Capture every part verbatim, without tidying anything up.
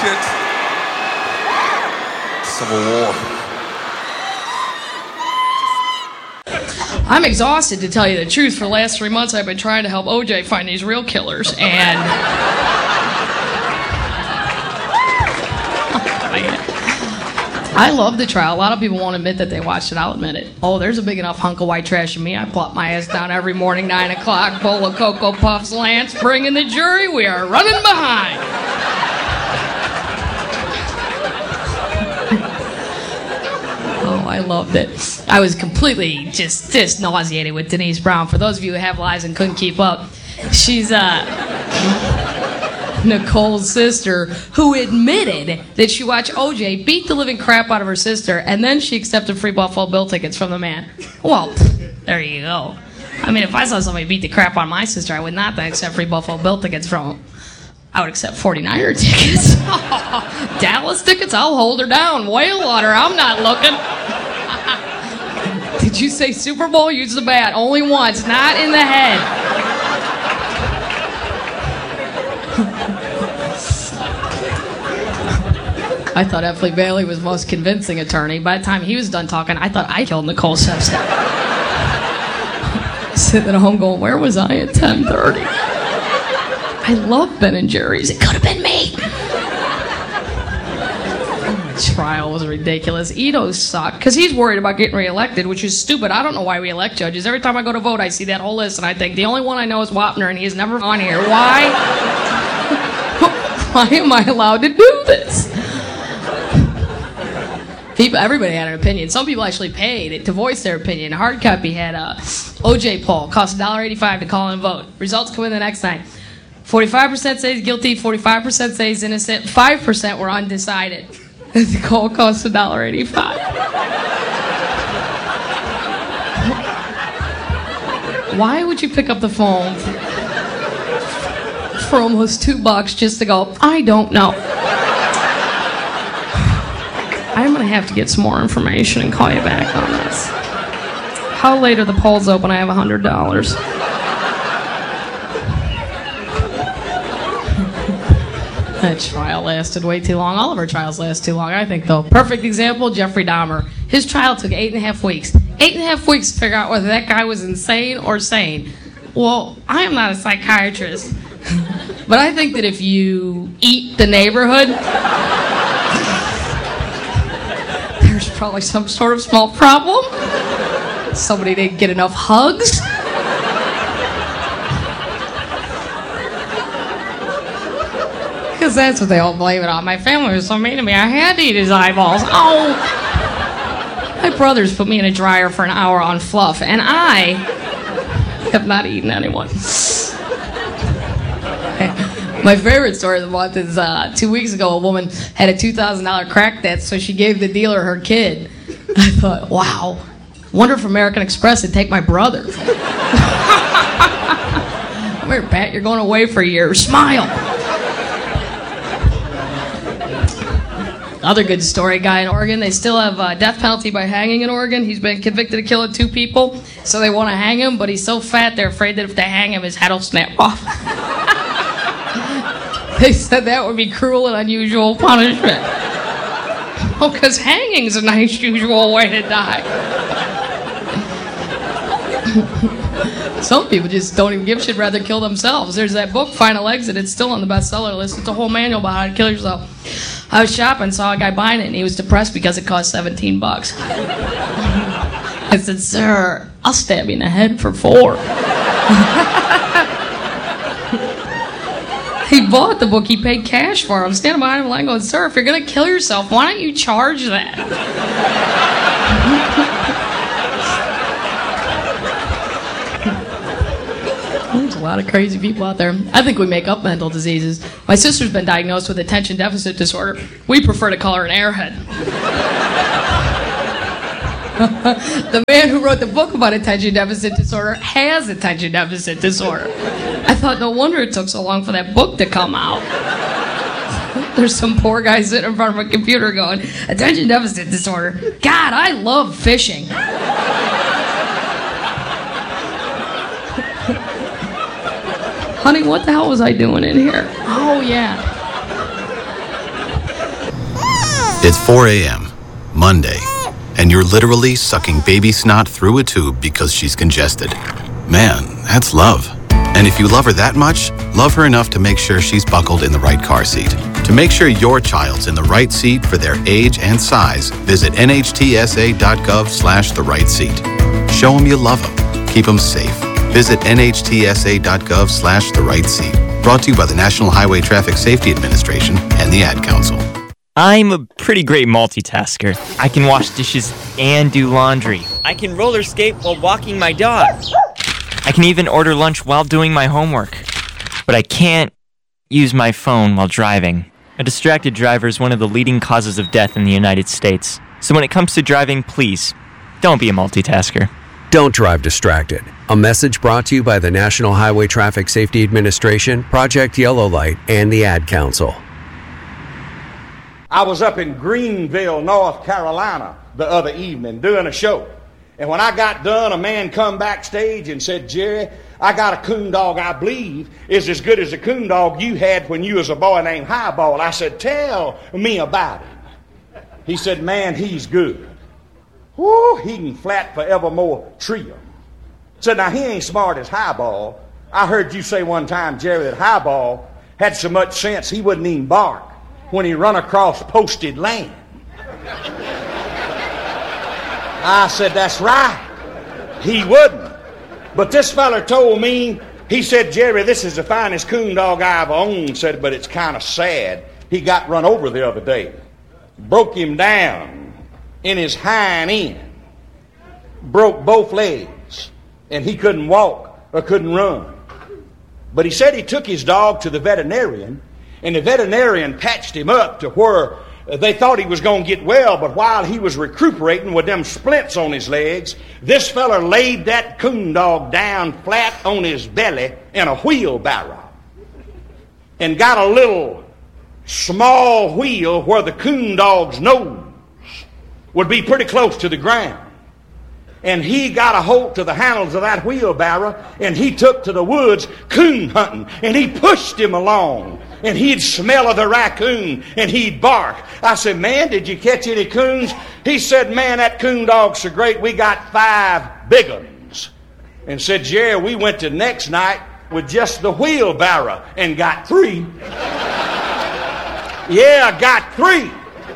shit. Civil War. I'm exhausted, to tell you the truth. For the last three months, I've been trying to help O J find these real killers, and I love the trial. A lot of people won't admit that they watched it. I'll admit it. Oh, there's a big enough hunk of white trash in me. I plop my ass down every morning, nine o'clock, bowl of Cocoa Puffs, Lance, bring in the jury. We are running behind. Oh, I loved it. I was completely just, just nauseated with Denise Brown. For those of you who have lives and couldn't keep up, she's uh, Nicole's sister, who admitted that she watched O J beat the living crap out of her sister, and then she accepted free Buffalo Bill tickets from the man. Well, there you go. I mean, if I saw somebody beat the crap out of my sister, I would not accept free Buffalo Bill tickets from him. I would accept forty-niner tickets. Dallas tickets, I'll hold her down. Whale water, I'm not looking. Did you say Super Bowl? Use the bat. Only once, not in the head. I thought Effley Bailey was the most convincing attorney. By the time he was done talking, I thought I killed Nicole Shepstone. Sitting at home going, where was I at ten thirty? I love Ben and Jerry's. It could have been me. The trial was ridiculous. Ito sucked because he's worried about getting reelected, which is stupid. I don't know why we elect judges. Every time I go to vote, I see that whole list, and I think the only one I know is Wapner, and he's never on here. Why? Why am I allowed to do this? People, everybody had an opinion. Some people actually paid to voice their opinion. Hard copy had a O J poll, cost one dollar eighty-five to call and vote. Results come in the next night. forty-five percent say he's guilty, forty-five percent say he's innocent, five percent were undecided. The call cost one dollar eighty-five. Why would you pick up the phone for almost two bucks just to go, I don't know. I'm going to have to get some more information and call you back on this. How late are the polls open? I have one hundred dollars. That trial lasted way too long. All of our trials last too long, I think, though. Perfect example, Jeffrey Dahmer. His trial took eight and a half weeks. Eight and a half weeks to figure out whether that guy was insane or sane. Well, I am not a psychiatrist, but I think that if you eat the neighborhood, there's probably some sort of small problem. Somebody didn't get enough hugs. Because that's what they all blame it on. My family was so mean to me, I had to eat his eyeballs. Oh! My brothers put me in a dryer for an hour on fluff, and I have not eaten anyone. My favorite story of the month is uh, two weeks ago, a woman had a two thousand dollars crack debt, so she gave the dealer her kid. I thought, wow, wonder if American Express would take my brother. Come here, Pat, you're going away for a year. Smile. Other good story, guy in Oregon, they still have uh, death penalty by hanging in Oregon. He's been convicted of killing two people, so they want to hang him, but he's so fat they're afraid that if they hang him, his head will snap off. They said that would be cruel and unusual punishment. Oh, because hanging's a nice, usual way to die. Some people just don't even give a shit, rather kill themselves. There's that book, Final Exit. It's still on the bestseller list. It's a whole manual about how to kill yourself. I was shopping, saw a guy buying it, and he was depressed because it cost seventeen bucks. I said, sir, I'll stab you in the head for four. He bought the book. He paid cash for it. I'm standing behind him in line going, sir, if you're going to kill yourself, why don't you charge that? There's a lot of crazy people out there. I think we make up mental diseases. My sister's been diagnosed with attention deficit disorder. We prefer to call her an airhead. The man who wrote the book about attention deficit disorder has attention deficit disorder. I thought, no wonder it took so long for that book to come out. There's some poor guy sitting in front of a computer going, attention deficit disorder. God, I love fishing. Honey, what the hell was I doing in here? Oh, yeah. It's four a.m., Monday, and you're literally sucking baby snot through a tube because she's congested. Man, that's love. And if you love her that much, love her enough to make sure she's buckled in the right car seat. To make sure your child's in the right seat for their age and size, visit nhtsa.gov slash the right seat. Show them you love them. Keep them safe. Visit nhtsa.gov slash the right seat. Brought to you by the National Highway Traffic Safety Administration and the Ad Council. I'm a pretty great multitasker. I can wash dishes and do laundry. I can roller skate while walking my dog. I can even order lunch while doing my homework. But I can't use my phone while driving. A distracted driver is one of the leading causes of death in the United States. So when it comes to driving, please, don't be a multitasker. Don't drive distracted. A message brought to you by the National Highway Traffic Safety Administration, Project Yellow Light, and the Ad Council. I was up in Greenville, North Carolina the other evening doing a show. And when I got done, a man come backstage and said, Jerry, I got a coon dog I believe is as good as the coon dog you had when you was a boy named Highball. I said, tell me about him. He said, man, he's good. Whoo, he can flat forevermore trio. Said, now he ain't smart as Highball. I heard you say one time, Jerry, that Highball had so much sense he wouldn't even bark when he run across posted land. I said, that's right. He wouldn't. But this feller told me, he said, Jerry, this is the finest coon dog I've owned, said, but it's kind of sad. He got run over the other day. Broke him down in his hind end. Broke both legs. And he couldn't walk or couldn't run. But he said he took his dog to the veterinarian, and the veterinarian patched him up to where they thought he was going to get well, but while he was recuperating with them splints on his legs, this feller laid that coon dog down flat on his belly in a wheelbarrow and got a little small wheel where the coon dog's nose would be pretty close to the ground. And he got a hold to the handles of that wheelbarrow, and he took to the woods coon hunting, and he pushed him along. And he'd smell of the raccoon, and he'd bark. I said, man, did you catch any coons? He said, man, that coon dog's so great, we got five big ones. And said, Jerry, we went to next night with just the wheelbarrow and got three. Yeah, got three.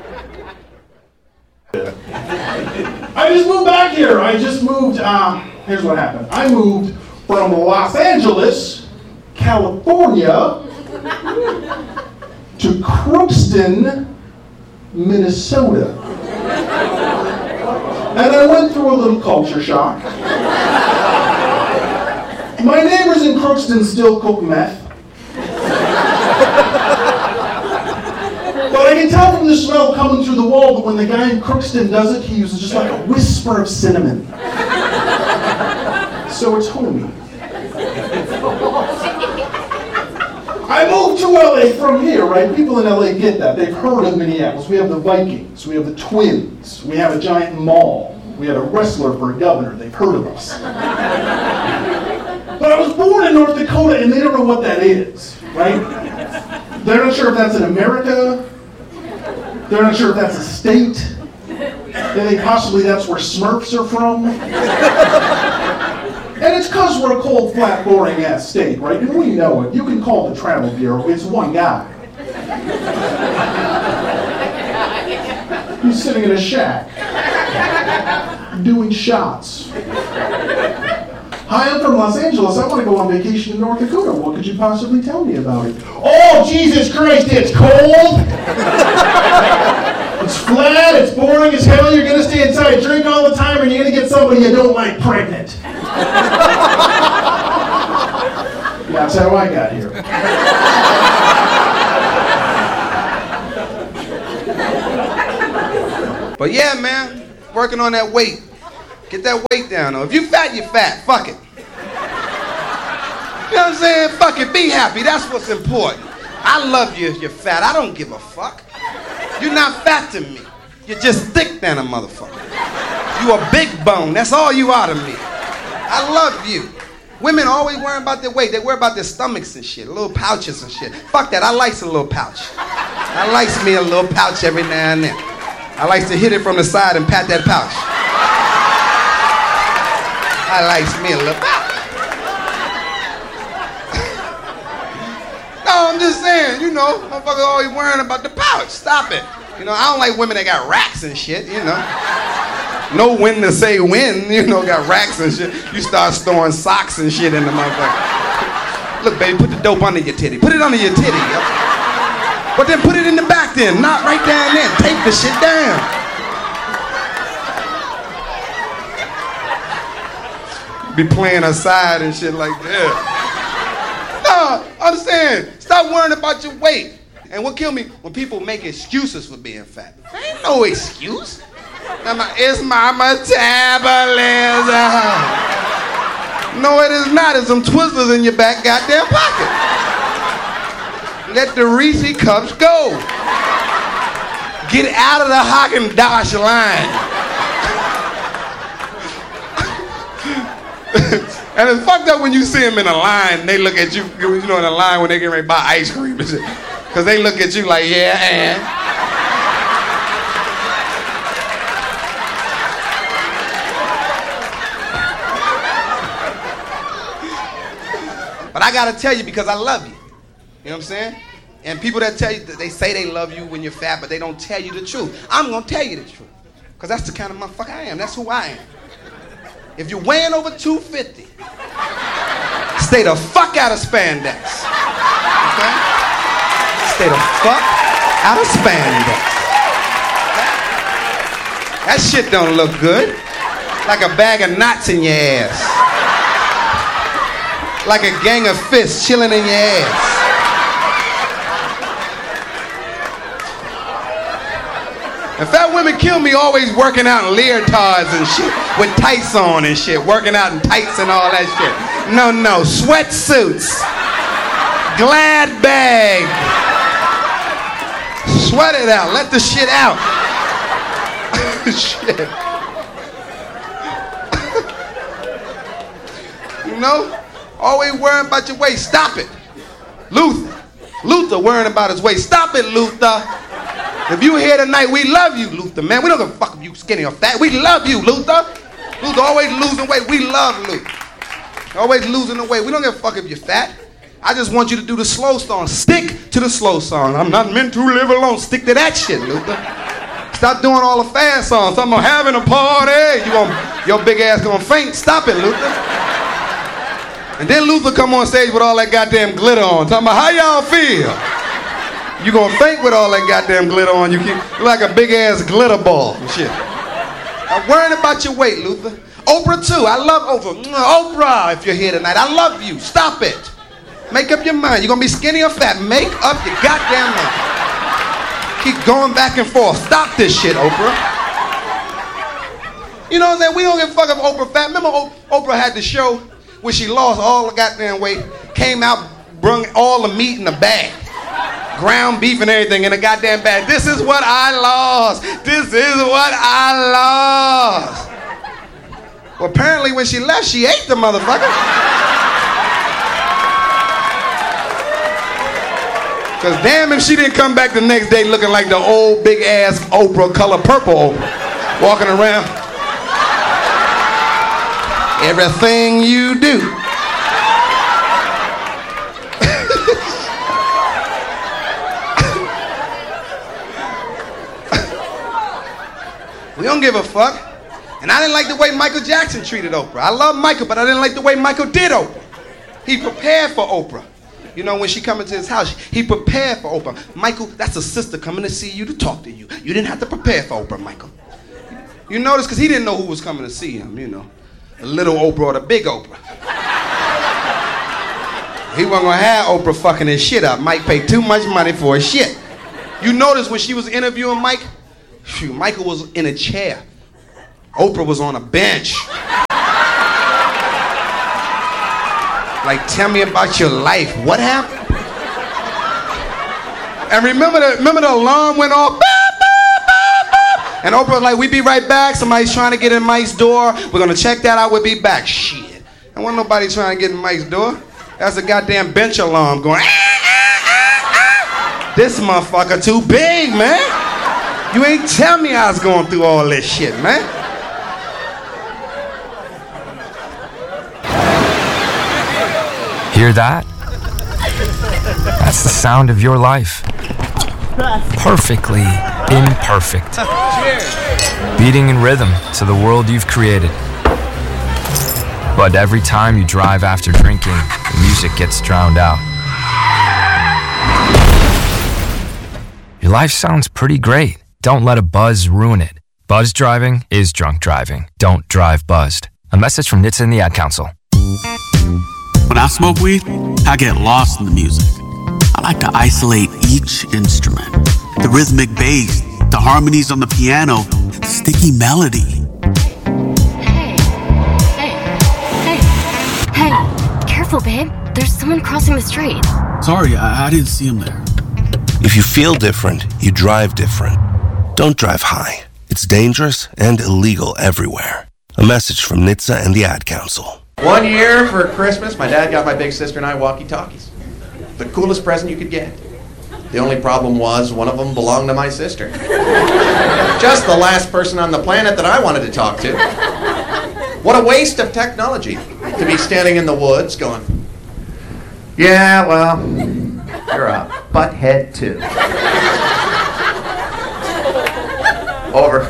I just moved back here. I just moved, uh, here's what happened. I moved from Los Angeles, California, to Crookston, Minnesota. And I went through a little culture shock. My neighbors in Crookston still cook meth. But I can tell from the smell coming through the wall that when the guy in Crookston does it, he uses just like a whisper of cinnamon. So it's homey. I moved to L A from here, right? People in L A get that. They've heard of Minneapolis. We have the Vikings. We have the Twins. We have a giant mall. We had a wrestler for a governor. They've heard of us. But I was born in North Dakota, and they don't know what that is, right? They're not sure if that's in America. They're not sure if that's a state. They think possibly that's where Smurfs are from. And it's because we're a cold, flat, boring-ass state, right? And we know it. You can call the Travel Bureau. It's one guy. He's sitting in a shack, doing shots. Hi, I'm from Los Angeles. I want to go on vacation in North Dakota. What could you possibly tell me about it? Oh, Jesus Christ, it's cold. It's flat, it's boring as hell. You're going to stay inside, drink all the time, and you're going to get somebody you don't like pregnant. That's how I got here. But yeah, man, working on that weight. Get that weight down, though. If you fat, you're fat. Fuck it. You know what I'm saying? Fuck it. Be happy. That's what's important. I love you if you're fat. I don't give a fuck. You're not fat to me. You're just thick than a motherfucker. You a big bone. That's all you are to me. I love you. Women always worry about their weight. They worry about their stomachs and shit, little pouches and shit. Fuck that. I likes a little pouch. I likes me a little pouch every now and then. I like to hit it from the side and pat that pouch. I likes me a little pouch. No, I'm just saying, you know, motherfuckers always worrying about the pouch. Stop it. You know, I don't like women that got racks and shit, you know. Know when to say when, you know, got racks and shit. You start storing socks and shit in the motherfucker. Look, baby, put the dope under your titty. Put it under your titty, yo. But then put it in the back then, not right down there. Tape the shit down. Be playing aside and shit like that. No, understand. Stop worrying about your weight. And what killed me, when people make excuses for being fat. There ain't no excuse. It's my metabolism. No, it is not. It's some Twizzlers in your back goddamn pocket. Let the Reese cups go. Get out of the Haagen-Dazs line. And it's fucked up when you see them in a line, they look at you, you know, in a line when they get ready to buy ice cream and shit. Because they look at you like, yeah, and. But I gotta tell you because I love you. You know what I'm saying? And people that tell you, that they say they love you when you're fat, but they don't tell you the truth. I'm gonna tell you the truth. Because that's the kind of motherfucker I am. That's who I am. If you're weighing over two fifty, stay the fuck out of spandex. Okay? Stay the fuck out of spandex. That shit don't look good. Like a bag of knots in your ass. Like a gang of fists chilling in your ass. And fat women kill me always working out in leotards and shit with tights on and shit, working out in tights and all that shit. No, no, sweatsuits, glad bag, sweat it out, let the shit out. Shit. You know, always worrying about your weight. Stop it, Luther. Luther worrying about his weight. Stop it, Luther. If you here tonight, we love you, Luther, man. We don't give a fuck if you skinny or fat. We love you, Luther. Luther always losing weight. We love Luther. Always losing the weight. We don't give a fuck if you're fat. I just want you to do the slow song. Stick to the slow song. I'm not meant to live alone. Stick to that shit, Luther. Stop doing all the fast songs. I'm having a party. You gonna, your big ass gonna faint. Stop it, Luther. And then Luther come on stage with all that goddamn glitter on. Talking about how y'all feel. You gonna faint with all that goddamn glitter on. You keep like a big ass glitter ball and shit. I'm worrying about your weight, Luther. Oprah too. I love Oprah. Oprah, if you're here tonight, I love you. Stop it. Make up your mind. You gonna be skinny or fat? Make up your goddamn mind. Keep going back and forth. Stop this shit, Oprah. You know what I'm saying? We don't give a fuck if Oprah fat. Remember o- Oprah had the show where she lost all the goddamn weight, came out, brung all the meat in the bag. Ground beef and everything in a goddamn bag. This is what I lost. This is what I lost. Well, apparently when she left, she ate the motherfucker. Because damn if she didn't come back the next day looking like the old big ass Oprah, color purple Oprah, walking around. Everything you do. We don't give a fuck. And I didn't like the way Michael Jackson treated Oprah. I love Michael, but I didn't like the way Michael did Oprah. He prepared for Oprah. You know, when she come into his house, he prepared for Oprah. Michael, that's a sister coming to see you to talk to you. You didn't have to prepare for Oprah, Michael. You notice, because he didn't know who was coming to see him, you know. The little Oprah or the big Oprah. He wasn't going to have Oprah fucking his shit up. Mike paid too much money for his shit. You notice when she was interviewing Mike, Phew, Michael was in a chair. Oprah was on a bench. Like, tell me about your life. What happened? And remember the, remember the alarm went off? Boop, boop, boop, boop. And Oprah was like, we be right back. Somebody's trying to get in Mike's door. We're going to check that out. We'll be back. Shit. There wasn't nobody trying to get in Mike's door. That's a goddamn bench alarm going, ah, ah, ah, ah. This motherfucker too big, man. You ain't tell me I was going through all this shit, man. Hear that? That's the sound of your life. Perfectly imperfect. Beating in rhythm to the world you've created. But every time you drive after drinking, the music gets drowned out. Your life sounds pretty great. Don't let a buzz ruin it. Buzz driving is drunk driving. Don't drive buzzed. A message from N H T S A and the Ad Council. When I smoke weed, I get lost in the music. I like to isolate each instrument. The rhythmic bass, the harmonies on the piano, the sticky melody. Hey, hey, hey, hey, careful, babe. There's someone crossing the street. Sorry, I, I didn't see him there. If you feel different, you drive different. Don't drive high. It's dangerous and illegal everywhere. A message from N H T S A and the Ad Council. One year for Christmas, my dad got my big sister and I walkie-talkies. The coolest present you could get. The only problem was one of them belonged to my sister. Just the last person on the planet that I wanted to talk to. What a waste of technology to be standing in the woods going, yeah, well, you're a butthead too. Over.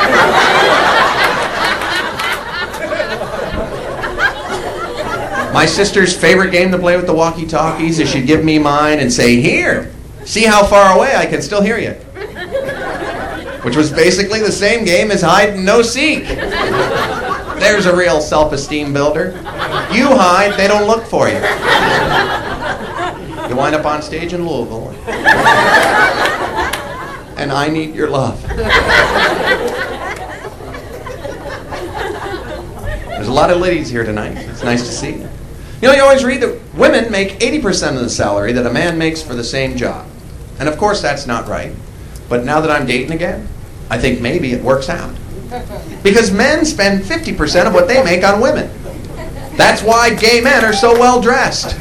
My sister's favorite game to play with the walkie-talkies is she'd give me mine and say, here, see how far away I can still hear you. Which was basically the same game as hide and no seek. There's a real self-esteem builder. You hide, they don't look for you. You wind up on stage in Louisville. And I need your love. There's a lot of ladies here tonight. It's nice to see you. You know, you always read that women make eighty percent of the salary that a man makes for the same job. And of course that's not right. But now that I'm dating again, I think maybe it works out. Because men spend fifty percent of what they make on women. That's why gay men are so well dressed.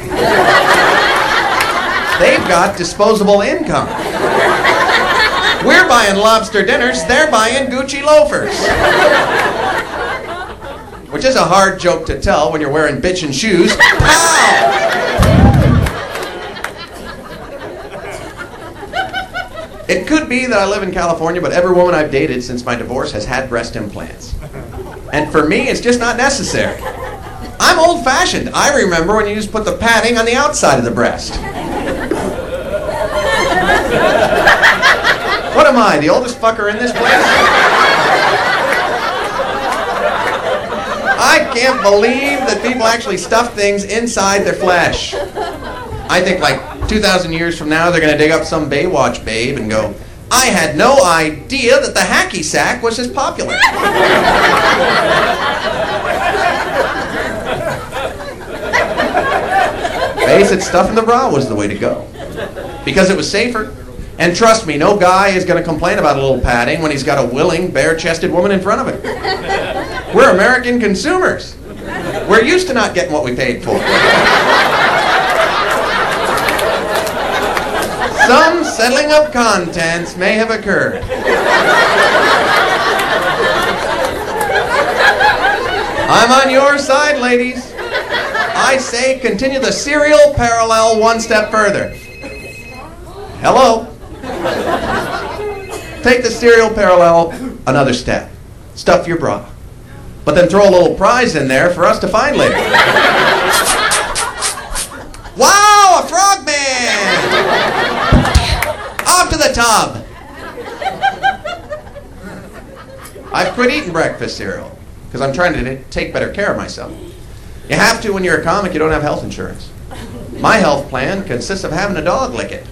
They've got disposable income. We're buying lobster dinners, they're buying Gucci loafers. Which is a hard joke to tell when you're wearing bitchin' shoes. Pow! It could be that I live in California, but every woman I've dated since my divorce has had breast implants. And for me, it's just not necessary. I'm old-fashioned. I remember when you used to put the padding on the outside of the breast. What am I, the oldest fucker in this place? I can't believe that people actually stuff things inside their flesh. I think like two thousand years from now, they're going to dig up some Baywatch babe and go, I had no idea that the hacky sack was as popular. Face it, stuffing the bra was the way to go. Because it was safer. And trust me, no guy is going to complain about a little padding when he's got a willing, bare-chested woman in front of him. We're American consumers. We're used to not getting what we paid for. Some settling of contents may have occurred. I'm on your side, ladies. I say continue the serial parallel one step further. Hello? Take the serial parallel another step. Stuff your bra. But then throw a little prize in there for us to find later. Wow, a frogman! Off to the tub. I've quit eating breakfast cereal because I'm trying to take better care of myself. You have to when you're a comic, you don't have health insurance. My health plan consists of having a dog lick it.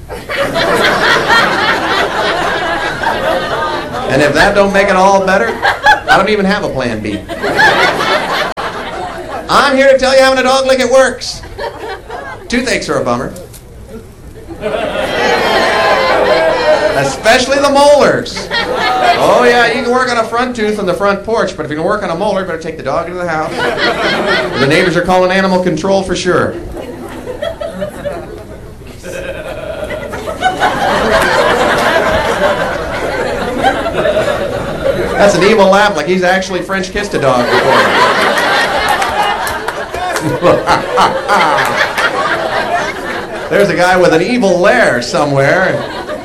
And if that don't make it all better, I don't even have a plan B. I'm here to tell you having a dog lick it works. Toothaches are a bummer. Especially the molars. Oh yeah, you can work on a front tooth on the front porch, but if you can work on a molar, you better take the dog into the house. The neighbors are calling animal control for sure. That's an evil laugh, like he's actually French kissed a dog before. There's a guy with an evil lair somewhere.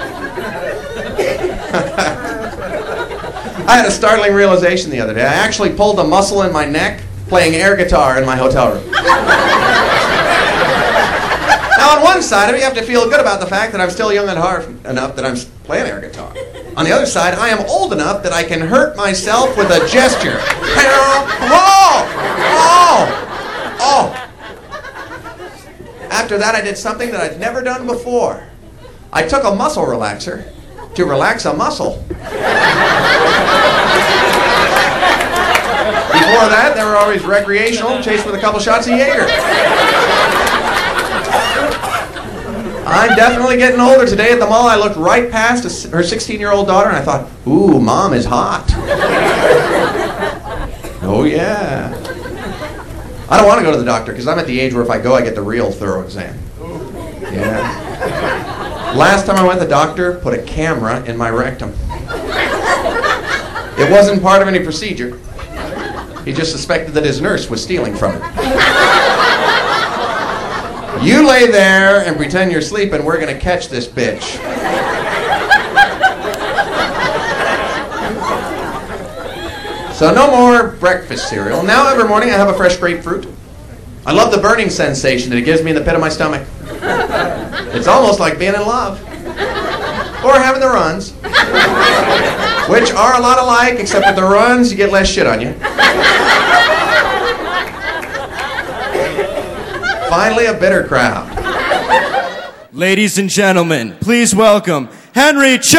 I had a startling realization the other day. I actually pulled a muscle in my neck playing air guitar in my hotel room. Now, on one side of it, you have to feel good about the fact that I'm still young and hard enough that I'm playing air guitar. On the other side, I am old enough that I can hurt myself with a gesture. Oh! Oh! Oh! After that, I did something that I'd never done before. I took a muscle relaxer to relax a muscle. Before that, they were always recreational, chased with a couple shots of Jaeger. I'm definitely getting older. Today at the mall, I looked right past a, her sixteen-year-old daughter, and I thought, ooh, Mom is hot. Oh, yeah. I don't want to go to the doctor, because I'm at the age where if I go, I get the real thorough exam. Yeah. Last time I went to the doctor, put a camera in my rectum. It wasn't part of any procedure. He just suspected that his nurse was stealing from it. You lay there and pretend you're sleeping. We're going to catch this bitch. So no more breakfast cereal. Now every morning I have a fresh grapefruit. I love the burning sensation that it gives me in the pit of my stomach. It's almost like being in love. Or having the runs. Which are a lot alike, except with the runs, you get less shit on you. Finally, a bitter crowd. Ladies and gentlemen, please welcome Henry Cho!